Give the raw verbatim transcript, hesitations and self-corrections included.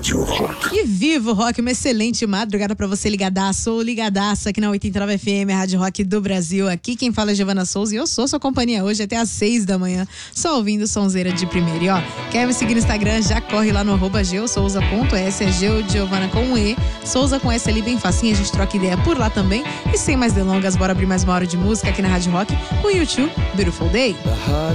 Rádio Rock. E viva o rock, uma excelente madrugada pra você ligadaço ou ligadaça aqui na oitenta e nove F M, a Rádio Rock do Brasil. Aqui quem fala é Giovana Souza e eu sou sua companhia hoje até às seis da manhã, só ouvindo sonzeira de primeira. E ó, quer me seguir no Instagram? Já corre lá no arroba geosouza.s, é Geo Giovana com um E, Souza com S ali bem facinho, a gente troca ideia por lá também. E sem mais delongas, bora abrir mais uma hora de música aqui na Rádio Rock com o YouTube Beautiful Day.